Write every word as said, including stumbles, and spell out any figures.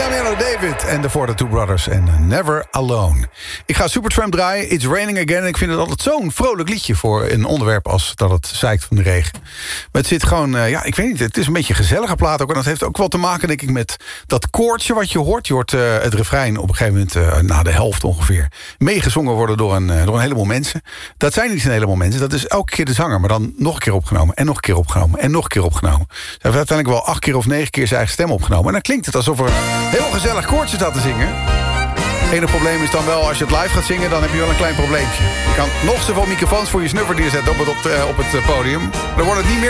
Damiano David en de For the Two Brothers en Never Alone. Ik ga Supertramp draaien, It's Raining Again. En ik vind het altijd zo'n vrolijk liedje voor een onderwerp als dat het zeikt van de regen. Maar het zit gewoon, uh, ja, ik weet niet, het is een beetje een gezellige plaat ook. En dat heeft ook wel te maken, denk ik, met dat koortje wat je hoort. Je hoort uh, het refrein op een gegeven moment, uh, na de helft ongeveer, meegezongen worden door een, uh, door een heleboel mensen. Dat zijn niet een heleboel mensen, dat is elke keer de zanger, maar dan nog een keer opgenomen en nog een keer opgenomen en nog een keer opgenomen. Ze heeft uiteindelijk wel acht keer of negen keer zijn eigen stem opgenomen. En dan klinkt het alsof er heel gezellig koortje staat te zingen. Het enige probleem is dan wel, als je het live gaat zingen, dan heb je wel een klein probleempje. Je kan nog zoveel microfoons voor je snuffer neerzetten op het, op, uh, op het podium. Dan wordt het niet meer